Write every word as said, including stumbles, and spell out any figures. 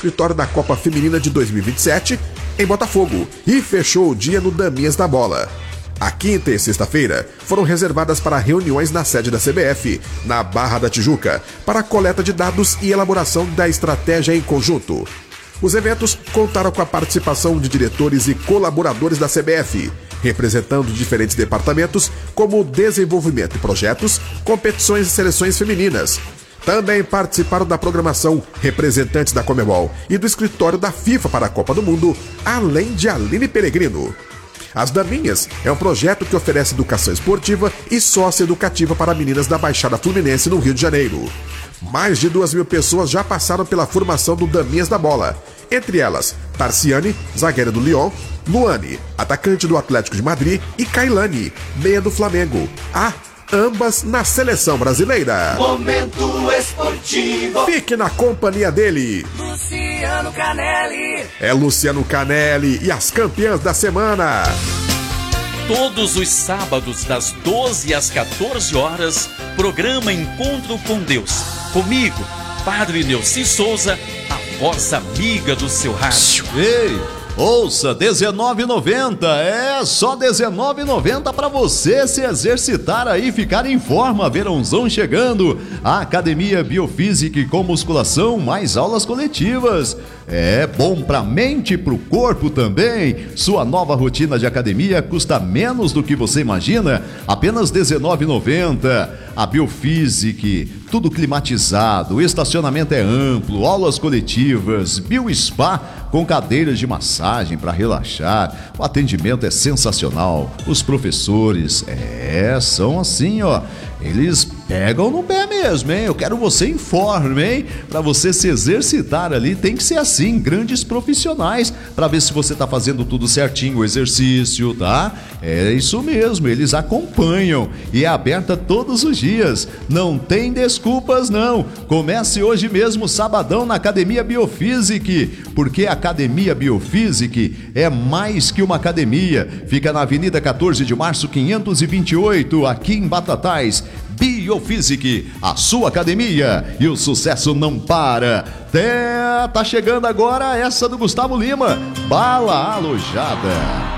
escritório da Copa Feminina de dois mil e vinte e sete, em Botafogo, e fechou o dia no Daminhas da Bola. A quinta e sexta-feira foram reservadas para reuniões na sede da C B F, na Barra da Tijuca, para a coleta de dados e elaboração da estratégia em conjunto. Os eventos contaram com a participação de diretores e colaboradores da C B F, representando diferentes departamentos como desenvolvimento de projetos, competições e seleções femininas. Também participaram da programação representantes da Conmebol e do escritório da FIFA para a Copa do Mundo, além de Aline Peregrino. As Daminhas é um projeto que oferece educação esportiva e socioeducativa para meninas da Baixada Fluminense, no Rio de Janeiro. Mais de duas mil pessoas já passaram pela formação do Daminhas da Bola. Entre elas, Tarciane, zagueira do Lyon, Luane, atacante do Atlético de Madrid, e Kailane, meia do Flamengo. Ah, ambas na seleção brasileira. Momento esportivo. Fique na companhia dele, Luciano Canelli. É Luciano Canelli e as campeãs da semana. Todos os sábados, das doze às quatorze horas, programa Encontro com Deus. Comigo, Padre Neuci Souza, a voz amiga do seu rádio. Ei! Ouça, dezenove reais e noventa centavos, é só dezenove reais e noventa centavos para você se exercitar aí, ficar em forma, verãozão chegando. A Academia Biofísica com musculação, mais aulas coletivas. É bom pra mente e pro corpo também. Sua nova rotina de academia custa menos do que você imagina, apenas dezenove reais e noventa centavos. A Biofísica, tudo climatizado, o estacionamento é amplo, aulas coletivas, Biospa com cadeiras de massagem para relaxar. O atendimento é sensacional. Os professores, é, são assim, ó, eles pegam no pé mesmo, hein? Eu quero você em forma, hein? Para você se exercitar ali, tem que ser assim, grandes profissionais, para ver se você tá fazendo tudo certinho, o exercício, tá? É isso mesmo, eles acompanham e é aberta todos os dias. Não tem desculpas, não. Comece hoje mesmo, sabadão, na Academia Biofísica, porque a Academia Biofísica é mais que uma academia. Fica na Avenida quatorze de março, quinhentos e vinte e oito, aqui em Batatais. Biofísica, a sua academia, e o sucesso não para. Até tá chegando agora essa do Gustavo Lima, Bala Alojada.